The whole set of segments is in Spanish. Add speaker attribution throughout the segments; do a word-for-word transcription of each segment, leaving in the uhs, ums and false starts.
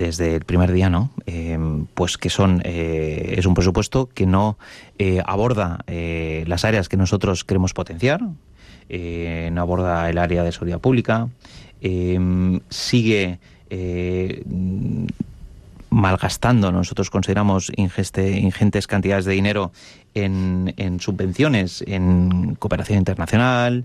Speaker 1: desde el primer día, ¿no? Eh, pues que son eh, es un presupuesto que no eh, aborda eh, las áreas que nosotros queremos potenciar, eh, no aborda el área de seguridad pública, eh, sigue eh, malgastando, nosotros consideramos ingeste, ingentes cantidades de dinero en, en subvenciones, en cooperación internacional,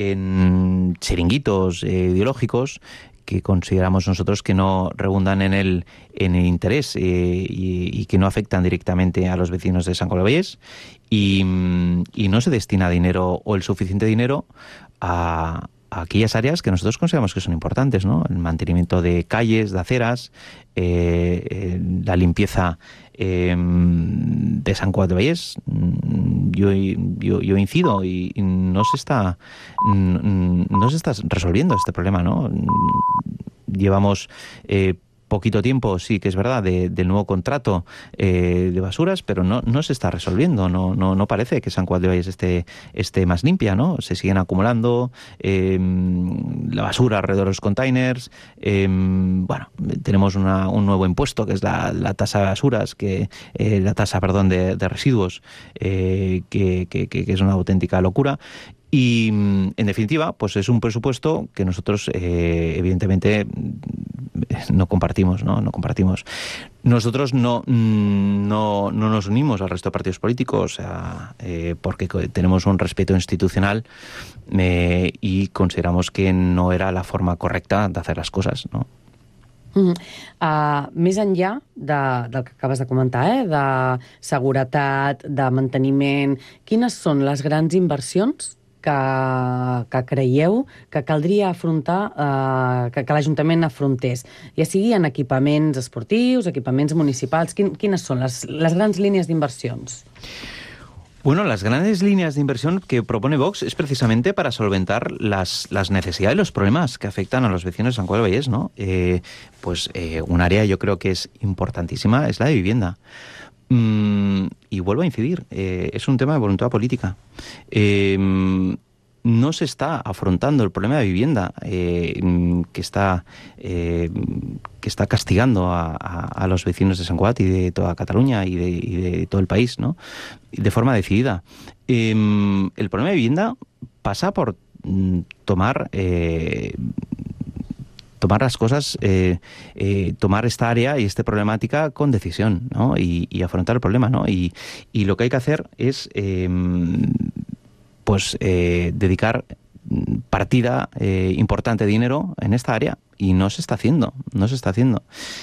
Speaker 1: en chiringuitos eh, ideológicos, que consideramos nosotros que no redundan en el, en el interés eh, y, y que no afectan directamente a los vecinos de San Cugat del Vallès, y, y no se destina dinero o el suficiente dinero a, a aquellas áreas que nosotros consideramos que son importantes, ¿no? El mantenimiento de calles, de aceras, eh, eh, la limpieza eh, de San Cugat del Vallès. Yo, yo, yo incido y, y no se está no se está resolviendo este problema, ¿no? Llevamos eh, poquito tiempo, sí que es verdad, de, del nuevo contrato eh, de basuras, pero no, no se está resolviendo, no, no, no parece que San Cugat del Vallès esté, esté más limpia, ¿no? Se siguen acumulando eh, la basura alrededor de los containers, eh, bueno, tenemos una, un nuevo impuesto que es la, la tasa de basuras, que eh, la tasa, perdón, de, de residuos, eh, que, que, que es una auténtica locura. Y, en definitiva, pues es un presupuesto que nosotros, eh, evidentemente, no compartimos, ¿no? No compartimos. Nosotros no, no, no nos unimos al resto de partidos políticos, o sea, eh, porque tenemos un respeto institucional eh, y consideramos que no era la forma correcta de hacer las cosas, ¿no?
Speaker 2: Mm. Uh, més enllà de, del que acabes de comentar, eh? De seguretat, de manteniment, quines són les grans inversions que, que creieu que caldria afrontar, eh, que, que l'Ajuntament afrontés, ja sigui en equipaments esportius, equipaments municipals? Quin, quines són les, les grans línies d'inversions?
Speaker 1: Bueno, las grandes líneas de inversión que propone Vox es precisamente para solventar las, las necesidades y los problemas que afectan a los vecinos de San Cugat del Vallès, ¿no? Eh, pues eh, un área yo creo que es importantísima es la de vivienda. Mm, y vuelvo a incidir, eh, es un tema de voluntad política. Eh, no se está afrontando el problema de vivienda eh, que está eh, que está castigando a, a, a los vecinos de San Cugat y de toda Cataluña y de, y de todo el país, ¿no? De forma decidida. Eh, el problema de vivienda pasa por mm, tomar eh, tomar las cosas, eh, eh, tomar esta área y esta problemática con decisión, ¿no? Y, y afrontar el problema, ¿no? Y, y lo que hay que hacer es eh, pues eh, dedicar partida eh, importante de dinero en esta área, y no se está haciendo, no se está haciendo.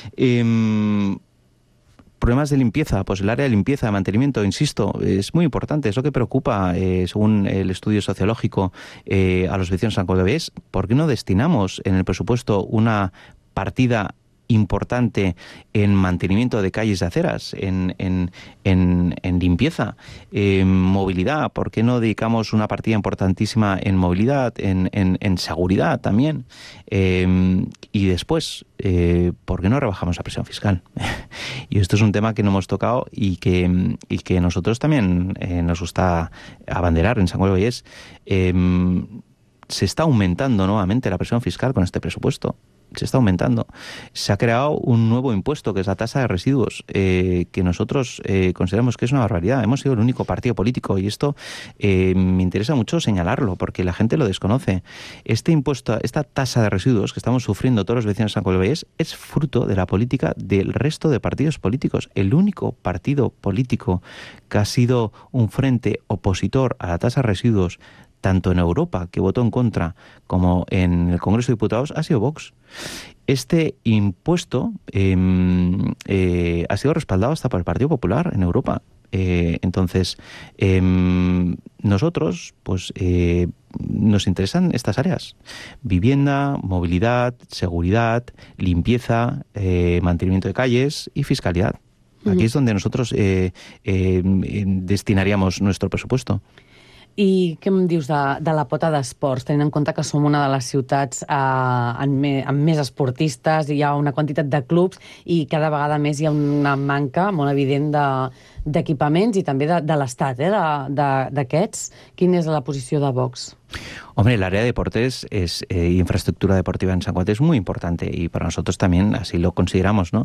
Speaker 1: Eh, Problemas de limpieza, pues el área de limpieza, de mantenimiento, insisto, es muy importante, es lo que preocupa, eh, según el estudio sociológico, eh, a los vecinos de San Cugat del Vallès. ¿Por qué no destinamos en el presupuesto una partida importante en mantenimiento de calles y aceras, en, en, en, en limpieza, en movilidad? ¿Por qué no dedicamos una partida importantísima en movilidad, en, en, en seguridad también? Eh, y después, eh, ¿por qué no rebajamos la presión fiscal? Y esto es un tema que no hemos tocado y que, y que nosotros también eh, nos gusta abanderar en San Cugat del Vallès. Eh, se está aumentando nuevamente la presión fiscal con este presupuesto. Se está aumentando. Se ha creado un nuevo impuesto, que es la tasa de residuos, eh, que nosotros eh, consideramos que es una barbaridad. Hemos sido el único partido político, y esto eh, me interesa mucho señalarlo, porque la gente lo desconoce. Este impuesto, esta tasa de residuos que estamos sufriendo todos los vecinos de San Cugat del Vallès, es fruto de la política del resto de partidos políticos. El único partido político que ha sido un frente opositor a la tasa de residuos, tanto en Europa, que votó en contra, como en el Congreso de Diputados, ha sido Vox. Este impuesto eh, eh, ha sido respaldado hasta por el Partido Popular en Europa. Eh, entonces, eh, nosotros, pues, eh, nos interesan estas áreas: vivienda, movilidad, seguridad, limpieza, eh, mantenimiento de calles y fiscalidad. Aquí mm. es donde nosotros eh, eh, destinaríamos nuestro presupuesto.
Speaker 2: I què em dius de, de la pota d'esports, tenint en compte que som una de les ciutats eh, amb, me, amb més esportistes, hi ha una quantitat de clubs i cada vegada més hi ha una manca molt evident de, d'equipaments i també de, de l'Estat, eh, d'aquests. Quina és la posició de Vox?
Speaker 1: Hombre, el área de deportes es, eh, infraestructura deportiva en San Cugat es muy importante, y para nosotros también así lo consideramos, ¿no?